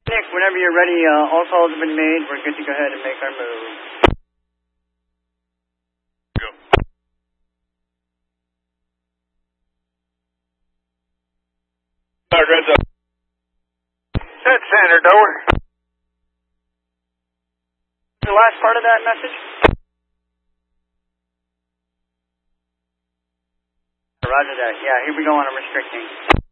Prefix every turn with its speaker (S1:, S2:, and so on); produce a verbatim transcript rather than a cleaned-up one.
S1: Nick, whenever you're ready, uh, all calls have been made. We're good to go ahead and make our move.
S2: Go. All right, Reds up.
S3: Set center door.
S1: The last part of that message? Roger that. Yeah, here we go on a restricting.